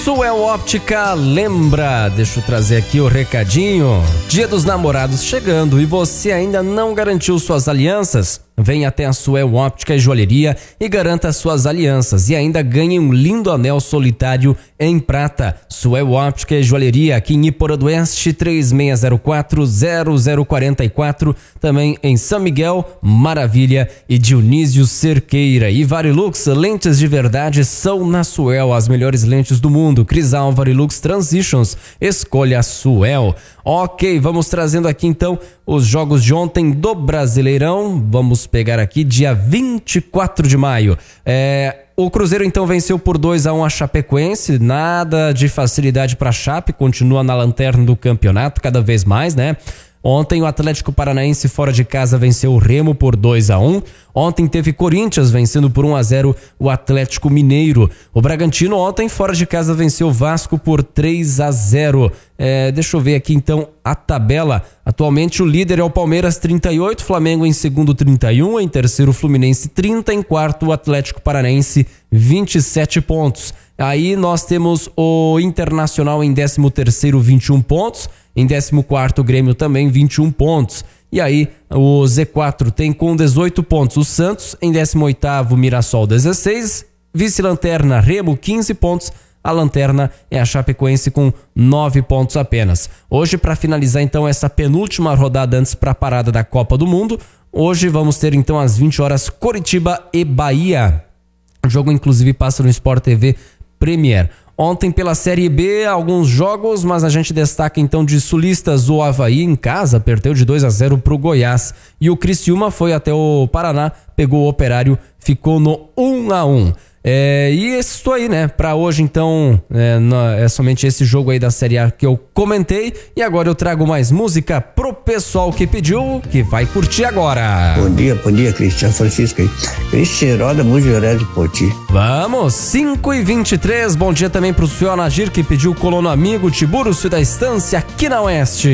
Suel Óptica lembra, deixa eu trazer aqui o recadinho. Dia dos Namorados chegando e você ainda não garantiu suas alianças? Venha até a Suel Óptica e Joalheria e garanta suas alianças e ainda ganhe um lindo anel solitário em prata. Suel Óptica e Joalheria aqui em Iporã do Oeste, 3604-0044, também em São Miguel, Maravilha e Dionísio Cerqueira. E Varilux, lentes de verdade são na Suel, as melhores lentes do mundo. Crisal Varilux Transitions, escolha a Suel. Ok, vamos trazendo aqui então os jogos de ontem do Brasileirão. Vamos pegar aqui dia 24 de maio. O Cruzeiro então venceu por 2-1 a Chapecoense, nada de facilidade para a Chape, continua na lanterna do campeonato cada vez mais, né? Ontem o Atlético Paranaense fora de casa venceu o Remo por 2-1. Ontem teve Corinthians vencendo por 1-0 o Atlético Mineiro. O Bragantino ontem fora de casa venceu o Vasco por 3-0. Deixa eu ver aqui então a tabela. Atualmente o líder é o Palmeiras, 38, Flamengo em segundo, 31, em terceiro Fluminense, 30, em quarto o Atlético Paranaense, 27 pontos. Aí nós temos o Internacional em 13º, 21 pontos. Em 14º, o Grêmio também, 21 pontos. E aí, o Z4 tem com 18 pontos o Santos. Em 18º, Mirassol, 16. Vice-lanterna, Remo, 15 pontos. A lanterna é a Chapecoense com 9 pontos apenas. Hoje, para finalizar então essa penúltima rodada antes para a parada da Copa do Mundo, hoje vamos ter então às 20 horas Coritiba e Bahia. O jogo inclusive passa no Sport TV Premier. Ontem pela Série B, alguns jogos, mas a gente destaca então de sulistas. O Avaí em casa perdeu de 2-0 para o Goiás. E o Criciúma foi até o Paraná, pegou o Operário, ficou no 1-1. E isso aí, né? Pra hoje, então, é somente esse jogo aí da Série A que eu comentei. E agora eu trago mais música pro pessoal que pediu, que vai curtir agora. Bom dia, Cristiano Francisco aí. Cristiroda Mujoré de Poti. Vamos, 5h23. Bom dia também pro senhor Nagir, que pediu Colono Amigo, Tiburcio da Estância, aqui na Oeste.